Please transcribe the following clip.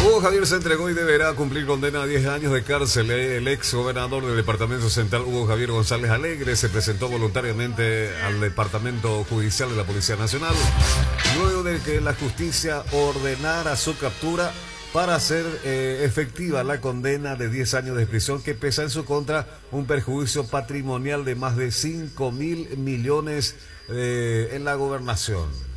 Hugo Javier se entregó y deberá cumplir condena a 10 años de cárcel. El ex gobernador del Departamento Central, Hugo Javier González Alegre, se presentó voluntariamente al Departamento Judicial de la Policía Nacional luego de que la justicia ordenara su captura para hacer efectiva la condena de 10 años de prisión que pesa en su contra un perjuicio patrimonial de más de 5.000 millones en la gobernación.